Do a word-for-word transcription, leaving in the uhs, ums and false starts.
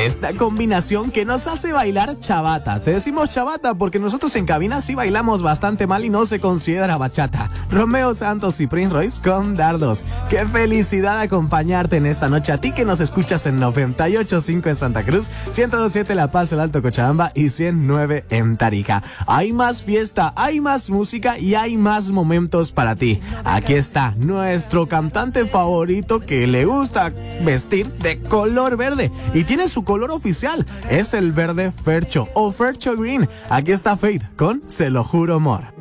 esta combinación que nos hace bailar chavata. Te decimos chavata porque nosotros en cabina sí bailamos bastante mal y no se considera bachata. Romeo Santos y Prince Royce con Dardos. Qué felicidad acompañarte en esta noche, a ti que nos escuchas en noventa y ocho punto cinco en Santa Cruz, ciento dos punto siete La Paz, el Alto Cochabamba y ciento nueve en Tarija. Hay más fiesta, hay más música y hay más momentos para ti. Aquí está nuestro cantante favorito que le gusta vestir de color verde y tiene su color oficial, es el verde Fercho o Fercho Green. Aquí está Fate con Se lo juro amor.